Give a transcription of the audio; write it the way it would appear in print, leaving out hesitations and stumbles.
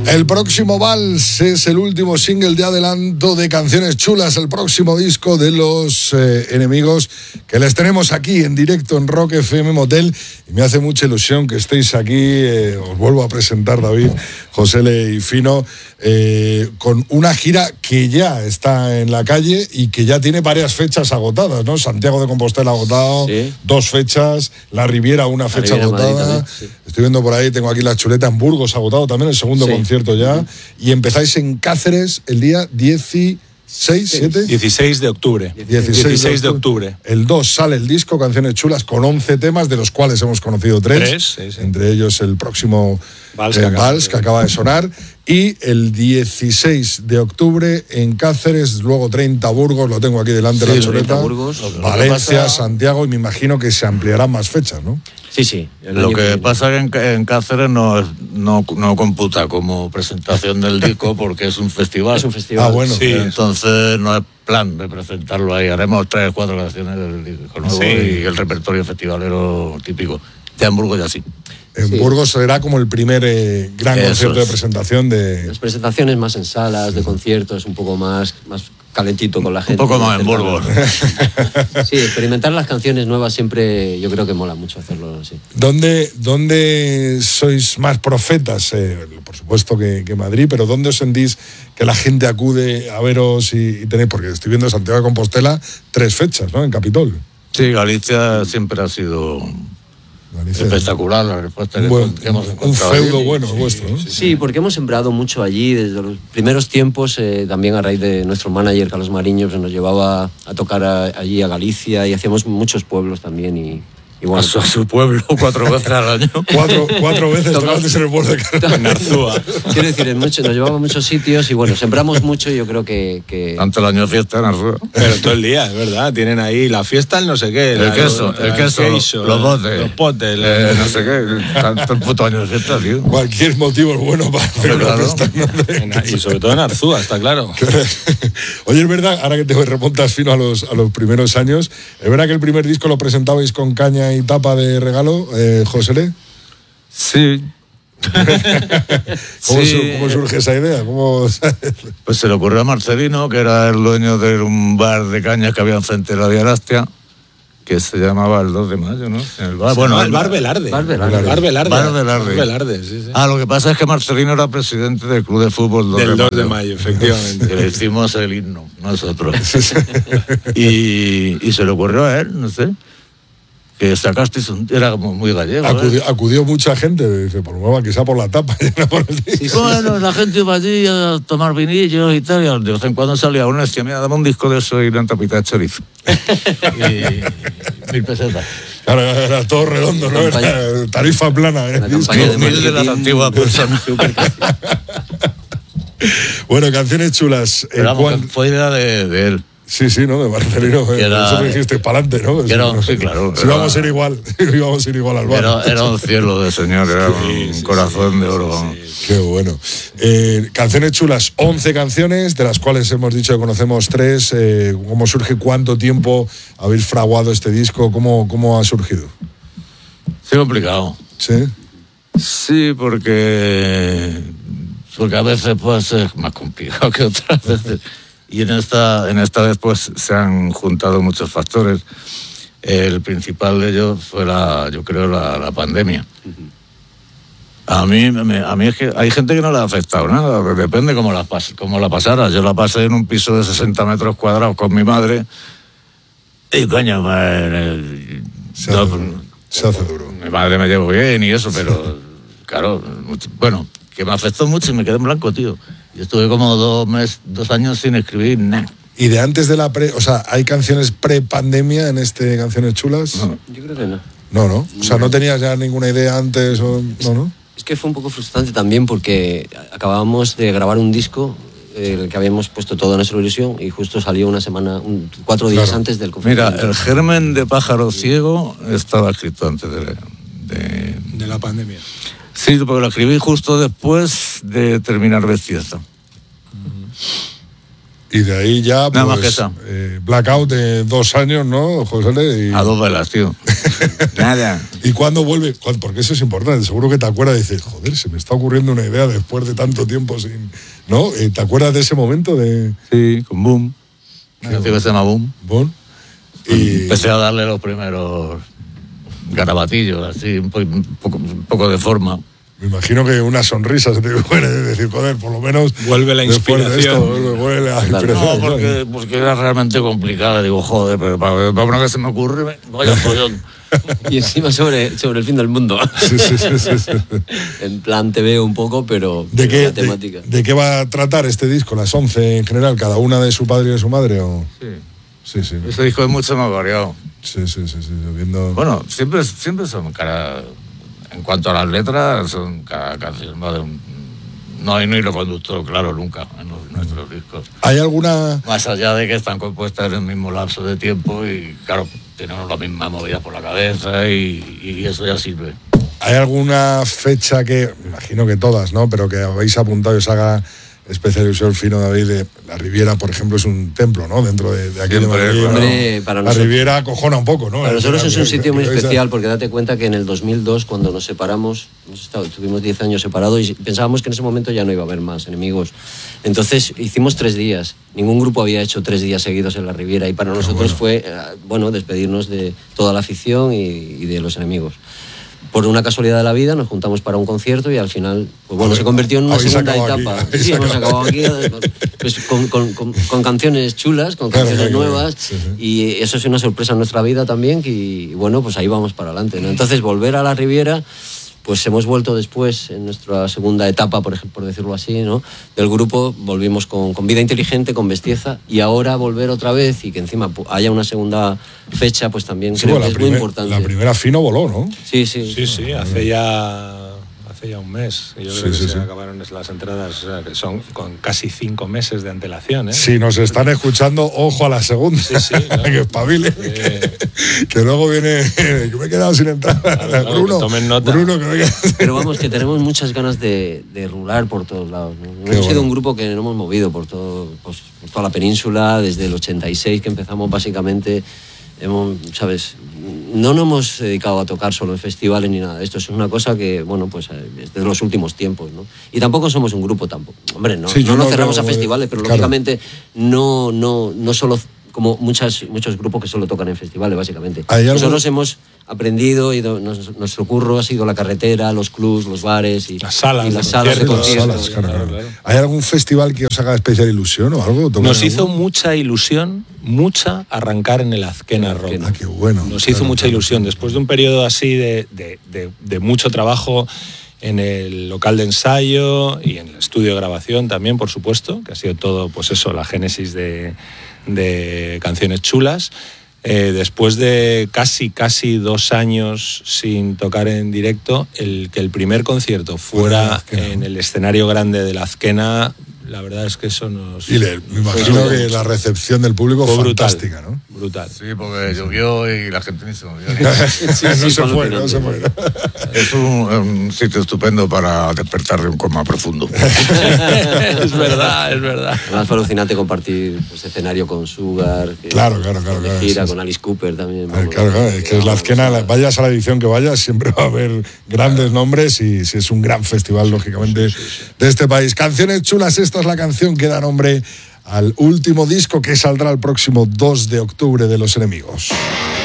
El próximo Vals es el último single de adelanto de Canciones Chulas, el próximo disco de Los Enemigos, que les tenemos aquí en directo en Rock FM Motel, y me hace mucha ilusión que estéis aquí. Os vuelvo a presentar, David, Josele y Fino, con una gira que ya está en la calle y que ya tiene varias fechas agotadas, ¿no? Santiago de Compostela agotado, sí. 2 fechas, La Riviera una fecha agotada, también, sí. Estoy viendo por ahí, tengo aquí la chuleta, en Burgos agotado también, el segundo concierto ya, y empezáis en Cáceres el día 16 de octubre. 16 de octubre. El 2 sale el disco Canciones Chulas con 11 temas, de los cuales hemos conocido 3, sí. Entre ellos el próximo Vals que acaba de sonar. Y el 16 de octubre en Cáceres, luego 30 Burgos, lo tengo aquí delante de la chuleta, Burgos, Valencia, Santiago, y me imagino que se ampliarán más fechas, ¿no? Sí. Lo que pasa es que en Cáceres no computa como presentación del disco porque es un festival. Es un festival. Ah, bueno. Sí, entonces no es plan de presentarlo ahí. Haremos 3 o 4 canciones del disco nuevo y el repertorio festivalero típico. De Hamburgo ya sí. En Burgos será como el primer gran concierto de presentación de... Las presentaciones más en salas, de conciertos, un poco más calentito con la gente. Un poco más en Burgos. Sí, experimentar las canciones nuevas siempre, yo creo que mola mucho hacerlo así. ¿Dónde sois más profetas? Por supuesto que Madrid, pero ¿dónde os sentís que la gente acude a veros y tenéis? Porque estoy viendo Santiago de Compostela 3 fechas, ¿no? En Capitol. Sí, Galicia siempre ha sido... espectacular la respuesta que hemos encontrado. Un feudo bueno vuestro, ¿no? Sí, porque hemos sembrado mucho allí desde los primeros tiempos, también a raíz de nuestro manager Carlos Mariño, pues nos llevaba a tocar allí a Galicia y hacíamos muchos pueblos también y bueno, a su pueblo 4 veces al año. 4 veces tocaste en el pueblo de Carlos. En Arzúa. Quiero decir, nos llevaba a muchos sitios y bueno, sembramos mucho y yo creo que... Tanto el año de fiesta en Arzúa. Pero todo el día, es verdad, tienen ahí la fiesta, el no sé qué. El queso, los botes. Los potes. No sé qué, tanto el puto año de fiesta, tío. Cualquier motivo es bueno para hacer una fiesta. Y sobre todo en Arzúa, está claro. Oye, es verdad, ahora que te remontas Fino a los primeros años, ¿es verdad que el primer disco lo presentabais con caña y tapa de regalo, Josele? Sí. ¿Cómo surge esa idea? Pues se le ocurrió a Marcelino, que era el dueño de un bar de cañas que había enfrente de la Vía Láctea, que se llamaba el 2 de mayo, ¿no? El Bar Velarde. Bar Velarde. Sí. Lo que pasa es que Marcelino era presidente del club de fútbol 2 de mayo, efectivamente. Que le hicimos el himno, nosotros. y se le ocurrió a él, no sé, que sacaste, era como muy gallego. Acudió mucha gente, dice, por nueva, quizá por la tapa. Bueno, la gente iba allí a tomar vinillos y tal, y de vez en cuando salía uno y decía, mira, dame un disco de eso y una tapita de chorizo. y 1.000 pesetas. Claro, era todo redondo, ¿no? Era tarifa plana. Mil de las antiguas personas. Bueno, Canciones Chulas. Fue idea de él. Sí, ¿no? De Marcelino. Eso me dijiste, para adelante, ¿no? Sí, claro. Si íbamos a ir igual al bar. Era un cielo de señor, era un corazón de oro. Sí. Qué bueno. Canciones Chulas, 11 canciones, de las cuales hemos dicho que conocemos 3. ¿Cómo surge? ¿Cuánto tiempo habéis fraguado este disco? ¿Cómo ha surgido? Sí, complicado. ¿Sí? Sí, porque a veces puede ser más complicado que otras veces. Y en esta vez pues se han juntado muchos factores. El principal de ellos fue yo creo la pandemia. A mí es que hay gente que no le ha afectado nada, depende cómo la pasara. Yo la pasé en un piso de 60 metros cuadrados con mi madre y coño, se hace duro. Mi madre me llevó bien y eso, pero claro, bueno, que me afectó mucho y me quedé en blanco, tío. Yo estuve como 2 años sin escribir nada. ¿Y de antes de o sea, hay canciones pre-pandemia en Canciones Chulas? No. Yo creo que no. No. O sea, ¿no tenías ya ninguna idea antes? No. Es que fue un poco frustrante también porque acabábamos de grabar un disco el que habíamos puesto todo en nuestra ilusión y justo salió 4 días antes del confinamiento. Mira, el germen de Pájaro Ciego estaba escrito antes de la pandemia. Sí, porque lo escribí justo después de terminar Bestieza. Y de ahí ya, pues, blackout de 2 años, ¿no, José? A 2 velas, tío. Nada. ¿Y cuándo vuelve? Porque eso es importante. Seguro que te acuerdas y dices, joder, se me está ocurriendo una idea después de tanto tiempo sin... ¿No? ¿Te acuerdas de ese momento de...? Sí, con Boom. Una canción que se llama Boom. Boom. Y... Empecé a darle los primeros garabatillos, así, un poco de forma. Me imagino que una sonrisa se te viene de decir, joder, por lo menos... Vuelve la inspiración. inspiración. Vuelve la inspiración. No, porque era realmente complicada. Digo, joder, pero para una que se me ocurre, vaya follón. Y encima sobre el fin del mundo. Sí. En plan te veo un poco, pero ¿De qué, la temática. de qué va a tratar este disco? ¿Las 11 en general? ¿Cada una de su padre y de su madre? ¿O? Sí. Sí. Este disco es mucho más variado. Sí. Viendo... Bueno, siempre son en cuanto a las letras, son cada canción. No hay un hilo conductor, claro, nunca en nuestros discos. ¿Hay alguna...? Más allá de que están compuestas en el mismo lapso de tiempo y, claro, tenemos la misma movida por la cabeza y eso ya sirve. ¿Hay alguna fecha que, me imagino que todas, ¿no? Pero que habéis apuntado y os haga especial ilusión, Fino, David, de la Riviera, por ejemplo, es un templo, ¿no? Dentro de aquí Siempre, de Madrid. claro. Hombre, para La nosotros, Riviera acojona un poco, ¿no? para nosotros es un sitio muy que- especial porque date cuenta que en el 2002, cuando nos separamos, estuvimos 10 años separados y pensábamos que en ese momento ya no iba a haber más enemigos. Entonces hicimos 3 días. Ningún grupo había hecho 3 días seguidos en la Riviera y para nosotros fue, despedirnos de toda la afición y de los enemigos. Por una casualidad de la vida nos juntamos para un concierto y al final, se convirtió en una habéis segunda acabado etapa. aquí, Sí, hemos acabado aquí pues, con canciones chulas, con canciones nuevas y eso es una sorpresa en nuestra vida también y bueno, pues ahí vamos para adelante, ¿no? Entonces volver a la Riviera, pues hemos vuelto después en nuestra segunda etapa, por ejemplo, por decirlo así, ¿no? Del grupo, volvimos con Vida Inteligente, con Bestieza y ahora volver otra vez y que encima haya una segunda fecha, pues también creo que es muy importante. La primera Fino voló, ¿no? Sí. Hace ya un mes. Yo creo que se acabaron las entradas, o sea, que son con casi 5 meses de antelación, ¿eh? Si nos están escuchando, ojo a la segunda. Claro. Que espabile. Que luego viene... que me he quedado sin entrar. Claro, Bruno, que tomen nota. Bruno, que me he quedado sin... Pero vamos, que tenemos muchas ganas de rular por todos lados, ¿no? Hemos sido bueno. un grupo que nos hemos movido por toda la península, desde el 86 que empezamos básicamente. ¿Sabes? No nos hemos dedicado a tocar solo en festivales ni nada. Esto es una cosa que, es de los últimos tiempos, ¿no? Y tampoco somos un grupo tampoco. Hombre, no, Sí, no nos cerramos creo, a festivales, pero claro. lógicamente no solo como muchos grupos que solo tocan en festivales, básicamente. ¿Hay algo? Nosotros hemos aprendido y nuestro curro ha sido la carretera, los clubs, los bares y Las salas de de conciertos. conciertos. Claro. Claro. ¿Hay algún festival que os haga especial ilusión o algo? Nos hizo mucha ilusión, arrancar en el Azkena Rock. Ah, qué bueno. Nos hizo mucha ilusión. Después de un periodo así de mucho trabajo en el local de ensayo y en el estudio de grabación también, por supuesto, que ha sido todo, pues eso, la génesis de Canciones Chulas. Después de casi 2 años sin tocar en directo, que el primer concierto fuera en el escenario grande de la Azkena, la verdad es que eso nos... Y me imagino que la recepción del público fue brutal, fantástica, ¿no? Brutal. Sí, porque llovió y la gente ni se movió. No se fue. Es un sitio estupendo para despertar de un coma profundo. Es verdad. Además fue alucinante compartir escenario con Sugar. Claro. Gira Sí. con Alice Cooper también. Claro, es que es la Azkena, vayas a la edición que vayas, siempre va a haber grandes nombres y es un gran festival, lógicamente, de este país. Canciones Chulas, esta es la canción que da nombre al último disco que saldrá el próximo 2 de octubre de Los Enemigos.